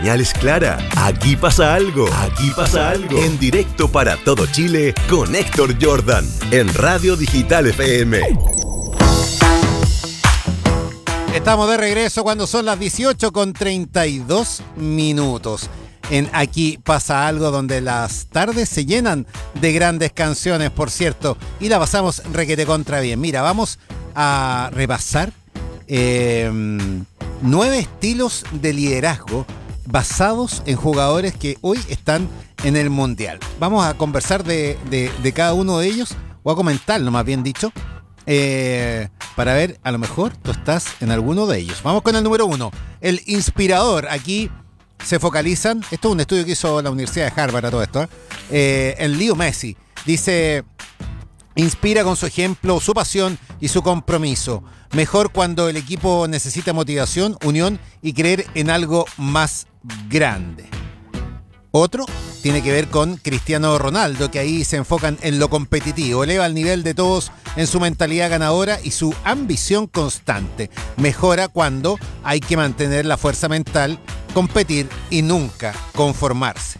Señales Clara, aquí pasa algo, aquí pasa algo. En directo para todo Chile, con Héctor Jordan, en Radio Digital FM. Estamos de regreso cuando son las 18:32. En Aquí pasa algo, donde las tardes se llenan de grandes canciones, por cierto, y la pasamos requete contra bien. Mira, vamos a repasar 9 estilos de liderazgo basados en jugadores que hoy están en el Mundial. Vamos a conversar de cada uno de ellos, o a comentarlo más bien dicho, para ver, a lo mejor tú estás en alguno de ellos. Vamos con el número 1, el inspirador. Aquí se focalizan, esto es un estudio que hizo la Universidad de Harvard a todo esto, en Leo Messi. Dice: inspira con su ejemplo, su pasión y su compromiso. Mejor cuando el equipo necesita motivación, unión y creer en algo más grande. Otro tiene que ver con Cristiano Ronaldo, que ahí se enfocan en lo competitivo. Eleva el nivel de todos en su mentalidad ganadora y su ambición constante. Mejora cuando hay que mantener la fuerza mental, competir y nunca conformarse.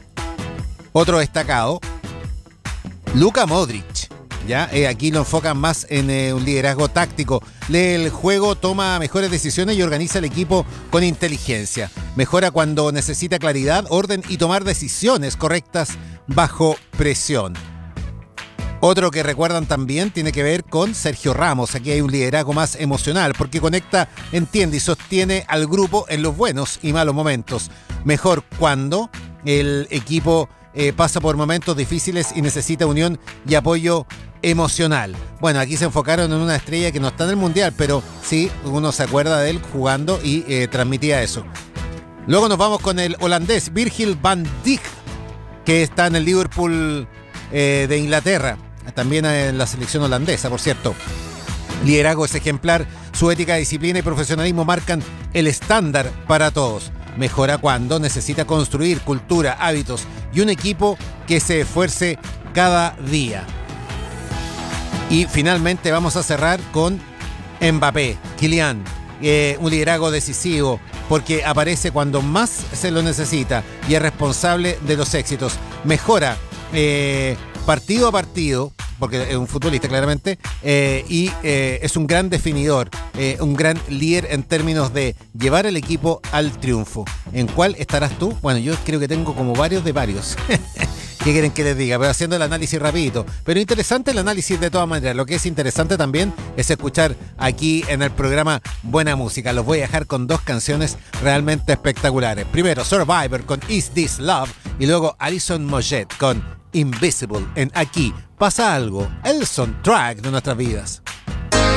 Otro destacado, Luka Modric. ¿Ya? Aquí lo enfocan más en un liderazgo táctico. Lee el juego, toma mejores decisiones y organiza el equipo con inteligencia. Mejora cuando necesita claridad, orden y tomar decisiones correctas bajo presión. Otro que recuerdan también tiene que ver con Sergio Ramos. Aquí hay un liderazgo más emocional porque conecta, entiende y sostiene al grupo en los buenos y malos momentos. Mejor cuando el equipo pasa por momentos difíciles y necesita unión y apoyo emocional. Bueno, aquí se enfocaron en una estrella que no está en el Mundial, pero sí, uno se acuerda de él jugando y transmitía eso. Luego nos vamos con el holandés Virgil van Dijk, que está en el Liverpool de Inglaterra, también en la selección holandesa, por cierto. Liderazgo es ejemplar, su ética, disciplina y profesionalismo marcan el estándar para todos. Mejora cuando necesita construir cultura, hábitos y un equipo que se esfuerce cada día. Y finalmente vamos a cerrar con Mbappé, Kylian, un liderazgo decisivo porque aparece cuando más se lo necesita y es responsable de los éxitos. Mejora partido a partido, porque es un futbolista claramente, y es un gran definidor, un gran líder en términos de llevar el equipo al triunfo. ¿En cuál estarás tú? Bueno, yo creo que tengo como varios de varios. ¿Qué quieren que les diga? Pero haciendo el análisis rapidito. Pero interesante el análisis de todas maneras. Lo que es interesante también es escuchar aquí en el programa buena música. Los voy a dejar con 2 canciones realmente espectaculares. Primero Survivor con Is This Love y luego Alison Moyet con Invisible en Aquí pasa algo, el soundtrack de nuestras vidas.